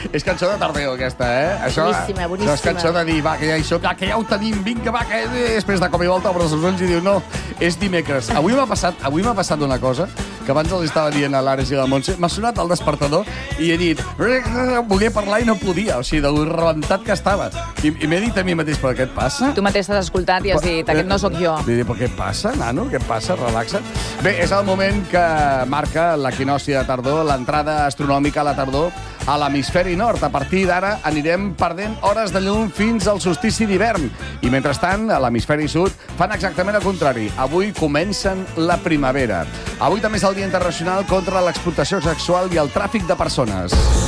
És cançó de tardeo, aquesta, eh? Boníssima, boníssima. Això és cançó de dir, va, que ja hi soc, que ja ho tenim, vinga, va, que després de cop i volta obres els ulls i diu, no, és dimecres. Avui m'ha passat una cosa que abans els estava dient a l'Ares i a la Montse. M'ha sonat el despertador i he dit, volia parlar i no podia, o sigui, de lo rebentat que estava. I m'he dit a mi mateix, però què et passa? Tu mateix t'has escoltat i has dit, aquest no sóc jo. Li dic, però què et passa, nano? Què et passa? Relaxa't. Bé, és el moment que marca l'equinocci de tardor, l'entrada astronòmica a la tardor a l'hemisferi nord. A partir d'ara anirem perdent hores de llum fins al solstici d'hivern. I mentrestant, a l'hemisferi sud fan exactament el contrari. Avui comencen la primavera. Avui també és el Dia Internacional contra l'explotació sexual i el tràfic de persones.